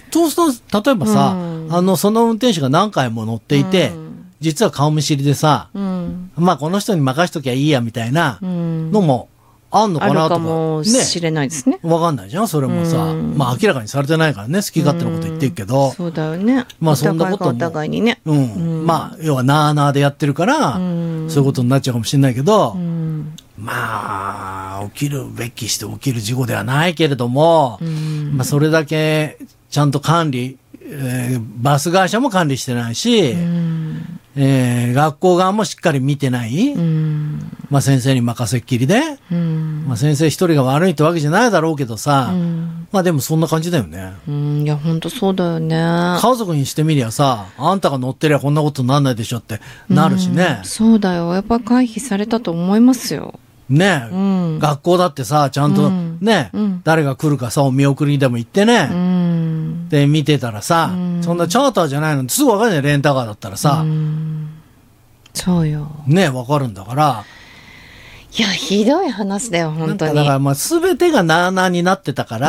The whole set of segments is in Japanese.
そうすると、例えばさ、その運転手が何回も乗っていて、実は顔見知りでさ、まあこの人に任しときゃいいやみたいなのもあんのかなとか。 あるかもしれないですね。 わかんないじゃんそれもさ。まあ明らかにされてないからね、好き勝手なこと言ってるけど。 そうだよね。 まあそんなことも。 お互いにね。 まあ、要はなーなーでやってるから、そういうことになっちゃうかもしれないけど、まあ、起きるべきして起きる事故ではないけれども、まあそれだけちゃんと管理、バス会社も管理してないし、学校側もしっかり見てない、まあ先生に任せっきりで、まあ先生一人が悪いってわけじゃないだろうけどさ、まあでもそんな感じだよね。 いや、ほんとそうだよね。 家族にしてみりゃさ、あんたが乗ってりゃこんなことになんないでしょってなるしね。 そうだよ。やっぱ回避されたと思いますよ。 ねえ、学校だってさ、ちゃんとね、誰が来るかさ、お見送りにでも行ってね、で、見てたらさ、そんなチャーターじゃないのすぐわかるね、レンタカーだったらさ。 そうよ。 ねえ、わかるんだから。 いや、ひどい話だよ、本当に。 だから、まあ、すべてがなあなあになってたから、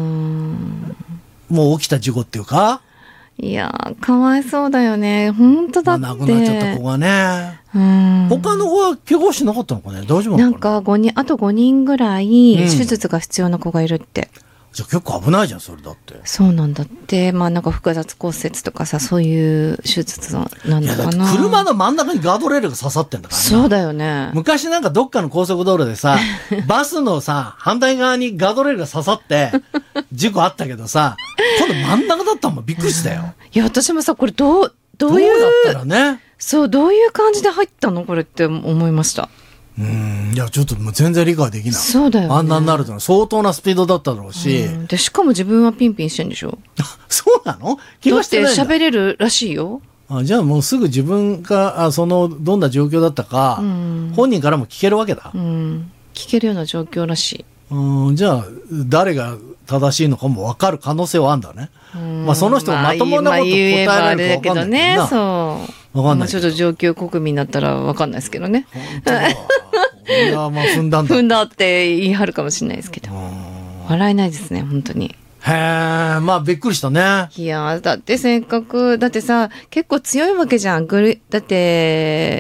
もう起きた事故っていうか。 いや、かわいそうだよね。本当だって。 亡くなっちゃった子がね。他の子は怪我しなかったのかね、大丈夫なのかな。 なんかあと5人ぐらい手術が必要な子がいるって。 じゃあ結構危ないじゃん、それだって。 そうなんだって。まあなんか複雑骨折とかさ、そういう手術なんだかな。 車の真ん中にガードレールが刺さってんだからね。 そうだよね。 昔なんかどっかの高速道路でさ、バスのさ、反対側にガードレールが刺さって、事故あったけどさ、今度真ん中だったもんびっくりしたよ。 いや、私もさ、これどういう。 どうだったらね。 そう、どういう感じで入ったのこれって思いました。 いや、ちょっともう全然理解できない。 そうだよね。 あんなになると相当なスピードだっただろうし。 で、しかも自分はピンピンしてんでしょ。 そうなの？気がしてないんだ。 だって喋れるらしいよ。 じゃあもうすぐ自分が、どんな状況だったか、本人からも聞けるわけだ。 聞けるような状況らしい。 じゃあ、誰が正しいのかも分かる可能性はあるんだね。まあその人がまともなこと答えられるか分かんないけどな。 そう。分かんない。ちょっと上級国民だったら分かんないですけどね。 本当だ。いや、まあ踏んだんだ。 踏んだって言い張るかもしれないですけど。笑えないですね、本当に。 へえ、まあびっくりしたね。 いや、だってせっかく、だってさ、結構強いわけじゃん。だって、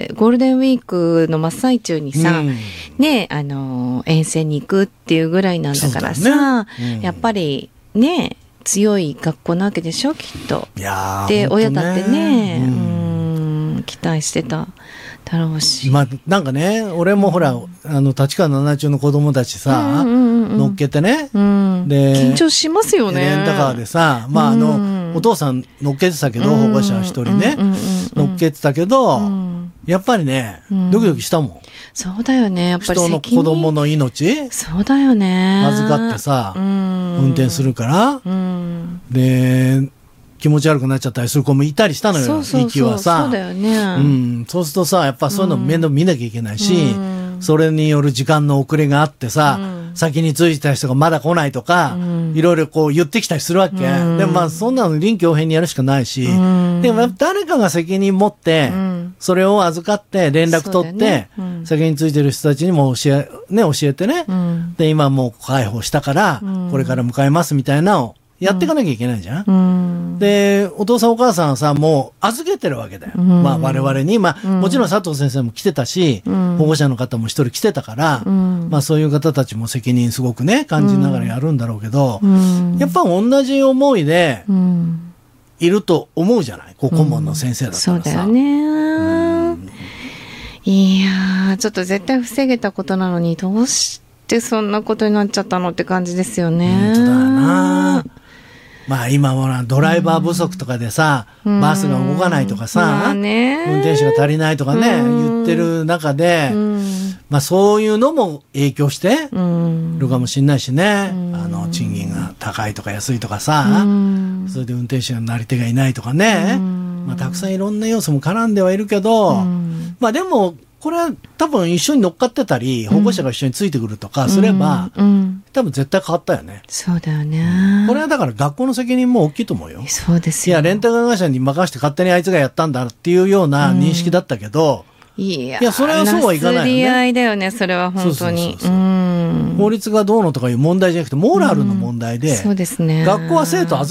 ゴールデンウィークの真っ最中にさ、ね、遠征に行くっていうぐらいなんだからさ、やっぱりね、強い学校なわけでしょ、きっと。 いやー、 で、親だってね、期待してただろうし。 まあ、なんかね、俺もほら、立川七中の子供たちさ、乗っけてね。で、 緊張しますよね。 レンタカーでさ、まあお父さん乗っけてたけど、保護者一人ね、乗っけてたけど、やっぱりね、ドキドキしたもん。 そうだよね、やっぱり人の子供の命そうだよね。 預かってさ、運転するから、で、気持ち悪くなっちゃったりする子もいたりしたのよ、息はさ。 そうだよね。 そうするとさ、やっぱそういうの面倒見なきゃいけないし、それによる時間の遅れがあってさ、先に着いた人がまだ来ないとか、いろいろこう言ってきたりするわけ。でもまあそんなの臨機応変にやるしかないし、でも誰かが責任持って、それを預かって連絡取って、先に着いてる人たちにも教えてね、で今もう解放したから、これから向かいますみたいなのをやっていかなきゃいけないじゃん。で、お父さんお母さんはさ、もう預けてるわけだよ。まあ我々に、まあもちろん佐藤先生も来てたし、保護者の方も一人来てたから、まあそういう方たちも責任すごくね、感じながらやるんだろうけど、やっぱ同じ思いで、いると思うじゃない、顧問の先生だったらさ。 そうだよね。いやー、ちょっと絶対防げたことなのに、どうしてそんなことになっちゃったのって感じですよね。 本当だよな。まあ今ほらドライバー不足とかでさ、バスが動かないとかさ、運転手が足りないとかね、言ってる中で、まあそういうのも影響してるかもしれないしね。賃金が高いとか安いとかさ、それで運転手がなり手がいないとかね。まあたくさんいろんな要素も絡んではいるけど、まあでも、これは多分一緒に乗っかってたり、保護者が一緒についてくるとかすれば、多分絶対変わったよね。 そうだよね。 これはだから学校の責任も大きいと思うよ。 そうですよ。 いや、レンタカー会社に任せて勝手にあいつがやったんだっていうような認識だったけど、 いや、 それはそうはいかないよね。 釣り合いだよね、それは本当に。 法律がどうのとかいう問題じゃなくて、モラルの問題で、 そうですね。 学校は生徒